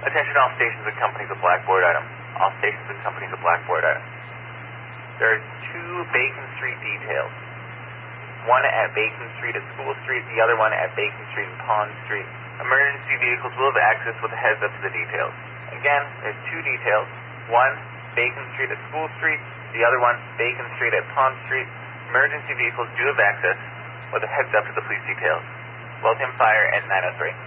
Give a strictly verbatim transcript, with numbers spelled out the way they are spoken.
Attention all stations and companies with blackboard item. All stations and companies with blackboard item. There are two Bacon Street details. One at Bacon Street at School Street, the other one at Bacon Street and Pond Street. Emergency vehicles will have access with a heads up to the details. Again, there's two details. One, Bacon Street at School Street, the other one, Bacon Street at Pond Street. Emergency vehicles do have access with a heads up to the police details. Welcome Fire at nine oh three.